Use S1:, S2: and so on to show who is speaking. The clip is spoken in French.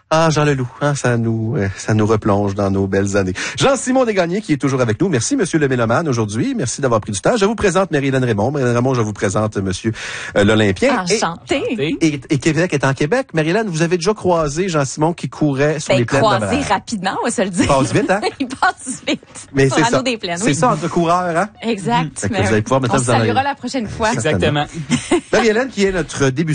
S1: Ah, Jean Leloup, hein, ça nous replonge dans nos belles années. Jean-Simon Desgagnés qui est toujours avec nous. Merci, Monsieur le Mélomane, aujourd'hui. Merci d'avoir pris du temps. Je vous présente Marie-Hélène Raymond. Marie-Hélène Raymond, je vous présente Monsieur l'Olympien.
S2: Enchanté.
S1: Et Québec est en Québec. Marie-Hélène, vous avez déjà croisé Jean-Simon qui courait sur les plaines de
S2: croisé rapidement, on va se le dire.
S1: Il passe vite, hein?
S2: Il passe vite.
S1: Mais
S2: sur
S1: c'est
S2: l'anneau
S1: ça.
S2: des plaines,
S1: C'est ça, entre coureurs, hein?
S2: Exact.
S1: Fait que vous allez pouvoir maintenant
S2: on se saluera la prochaine fois.
S3: Exactement.
S1: Marie-Hélène qui est notre début